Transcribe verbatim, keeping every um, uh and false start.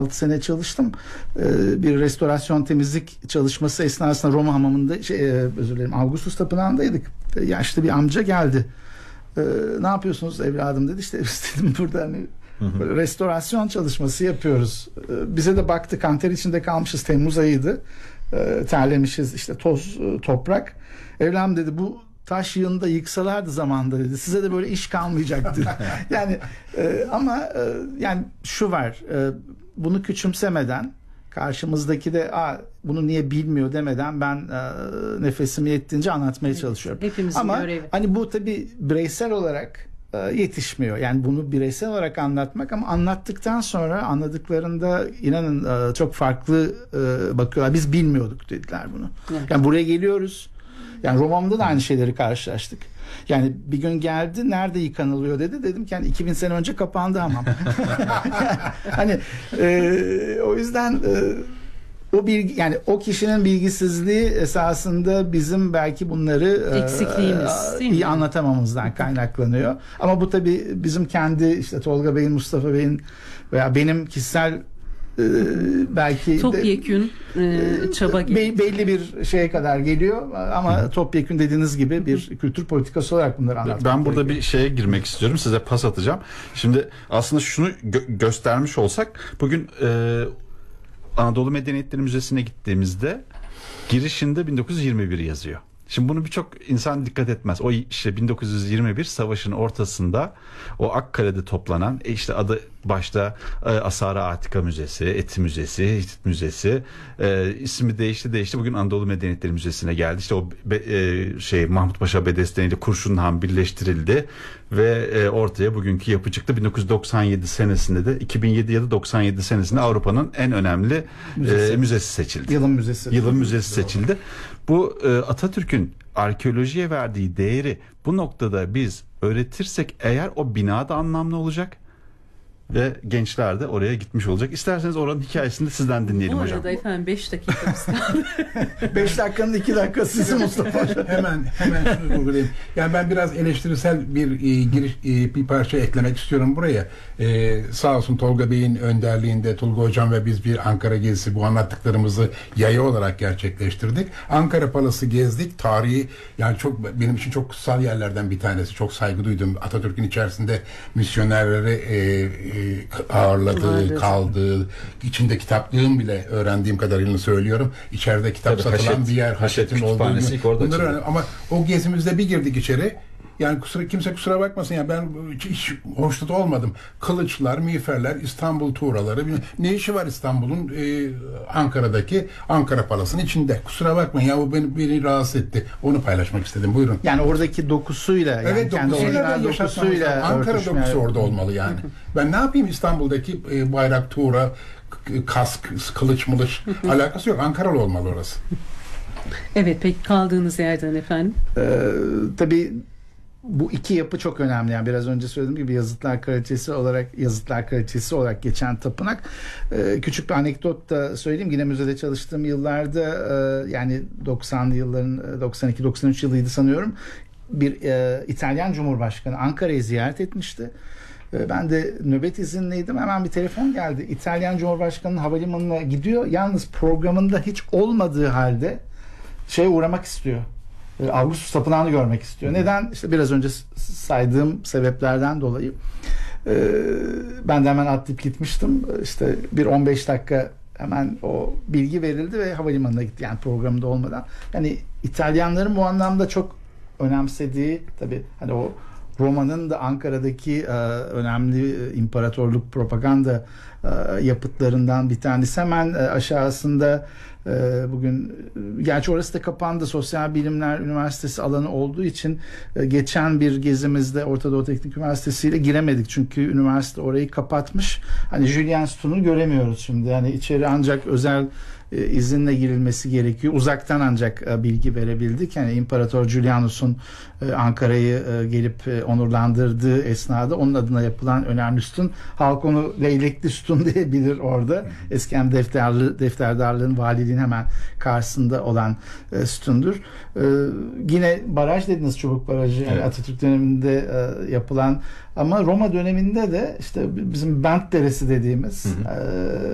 altı sene çalıştım. Ee, bir restorasyon temizlik çalışması esnasında Roma hamamında şey, e, özür dilerim Augustus Tapınağı'ndaydık. Yaşlı bir amca geldi. Ee, ne yapıyorsunuz evladım dedi. İşte dedim burada hani böyle restorasyon çalışması yapıyoruz. Ee, bize de baktı, kanter içinde kalmışız, Temmuz ayıydı. Ee, terlemişiz, işte toz, toprak. Evladım dedi, bu taş yığını da yıksalardı zamanda dedi, size de böyle iş kalmayacaktı. yani e, ama e, yani şu var, e, bunu küçümsemeden, karşımızdaki de Aa, bunu niye bilmiyor demeden ben e, nefesimi yettiğince anlatmaya evet, çalışıyorum. Hepimizin ama görevi. Hani bu tabii bireysel olarak e, yetişmiyor. Yani bunu bireysel olarak anlatmak, ama anlattıktan sonra anladıklarında inanın e, çok farklı e, bakıyorlar. Biz bilmiyorduk dediler bunu. Evet. Yani buraya geliyoruz. Yani Roma'mda da aynı şeyleri karşılaştık. Yani bir gün geldi, nerede yıkanılıyor dedi. Dedim ki yani iki bin sene önce kapandı hamam. hani e, o yüzden e, o bilgi, yani o kişinin bilgisizliği esasında bizim belki bunları eksikliğimiz, e, iyi anlatamamızdan kaynaklanıyor. Ama bu tabii bizim kendi işte Tolga Bey'in, Mustafa Bey'in veya benim kişisel Ee, belki topyekün e, çaba be, belli bir şeye kadar geliyor ama topyekün dediğiniz gibi bir kültür politikası olarak bunları anlatmak Ben burada gerekiyor. Bir şeye girmek istiyorum, size pas atacağım. Şimdi aslında şunu gö- göstermiş olsak, bugün e, Anadolu Medeniyetleri Müzesi'ne gittiğimizde girişinde bin dokuz yüz yirmi bir yazıyor. Şimdi bunu birçok insan dikkat etmez. O işte bin dokuz yüz yirmi bir savaşın ortasında o Akkale'de toplanan, e işte adı başta e, Asara Atika Müzesi, Eti Müzesi, Hitit Müzesi, e, ismi değişti değişti. Bugün Anadolu Medeniyetleri Müzesi'ne geldi. İşte o be, e, şey Mahmut Paşa Bedesten ile Kurşunhan birleştirildi ve e, ortaya bugünkü yapı çıktı. bin dokuz yüz doksan yedi senesinde de iki bin yedi ya da doksan yedi senesinde Avrupa'nın en önemli müzesi, e, müzesi seçildi. Yılın müzesi. Yılın müzesi seçildi. Bu e, Atatürk'ün arkeolojiye verdiği değeri bu noktada biz öğretirsek eğer, o bina da anlamlı olacak ve gençler de oraya gitmiş olacak. İsterseniz oranın hikayesini de sizden dinleyelim hocam. Bu arada efendim beş dakikamız kaldı. beş dakikanın iki dakikası sizin Mustafa Hocam. hemen hemen şunu vurgulayayım. Yani ben biraz eleştirisel bir e, giriş e, bir parça eklemek istiyorum buraya. E, sağ olsun Tolga Bey'in önderliğinde Tolga Hocam ve biz bir Ankara gezisi, bu anlattıklarımızı yayı olarak gerçekleştirdik. Ankara Palas'ı gezdik. Tarihi, yani çok, benim için çok kutsal yerlerden bir tanesi. Çok saygı duydum. Atatürk'ün içerisinde misyonerleri e, e, ağırladığı, kaldığı, içinde kitaplığım bile öğrendiğim kadarıyla söylüyorum. İçeride kitap Tabii, satılan Haşet, bir yer, Haşet Haşet'in olduğu. Bunları öğrendim. Ama o gezimizde bir girdik içeri. Yani kusura, kimse kusura bakmasın ya, ben hiç, hiç hoşnut olmadım. Kılıçlar, miğferler, İstanbul tuğraları. Ne işi var İstanbul'un e, Ankara'daki Ankara Palası'nın içinde? Kusura bakmayın ya, bu beni, beni rahatsız etti. Onu paylaşmak istedim. Buyurun. Yani oradaki dokusuyla, yani evet, kendi orijinal dokusuyla, Ankara örtüşmeye... dokusu orada olmalı yani. Ben ne yapayım İstanbul'daki e, bayrak, tuğra, kask, kılıç mılıç alakası yok. Ankaralı olmalı orası. Evet, peki kaldığınız yerden efendim. Ee, tabii bu iki yapı çok önemli. Yani biraz önce söylediğim gibi yazıtlar kraliçesi olarak yazıtlar kraliçesi olarak geçen tapınak. Ee, küçük bir anekdot da söyleyeyim. Yine müzede çalıştığım yıllarda e, yani doksanlı yılların doksan iki doksan üç yılıydı sanıyorum. Bir e, İtalyan Cumhurbaşkanı Ankara'yı ziyaret etmişti. E, ben de nöbet izinliydim. Hemen bir telefon geldi. İtalyan Cumhurbaşkanı'nın havalimanına gidiyor. Yalnız programında hiç olmadığı halde şeye uğramak istiyor. Augustus Tapınağı'nı görmek istiyor. Neden? İşte biraz önce saydığım sebeplerden dolayı. Ee, ben de hemen atlayıp gitmiştim. İşte bir on beş dakika hemen o bilgi verildi ve havalimanına gitti. Yani programda olmadan. Yani İtalyanların bu anlamda çok önemsediği, tabii hani o Roma'nın da Ankara'daki e, önemli e, imparatorluk propaganda e, yapıtlarından bir tanesi. Hemen e, aşağısında e, bugün, e, gerçi orası da kapandı, Sosyal Bilimler Üniversitesi alanı olduğu için e, geçen bir gezimizde Orta Doğu Teknik Üniversitesi ile giremedik. Çünkü üniversite orayı kapatmış. Hani Julian Sütunu'nu göremiyoruz şimdi. Yani içeri ancak özel e, izinle girilmesi gerekiyor. Uzaktan ancak e, bilgi verebildik. Yani İmparator Julianus'un e, Ankara'yı e, gelip e, onurlandırdığı esnada onun adına yapılan önemli sütun. Halk onu Leylekli Sütun diye bilir orada. Eski defterli, defterdarlığın, valiliğin hemen karşısında olan e, sütundur. E, yine baraj dediniz, Çubuk Barajı. Yani evet. Atatürk döneminde e, yapılan, ama Roma döneminde de işte bizim Bent Deresi dediğimiz hı hı. E,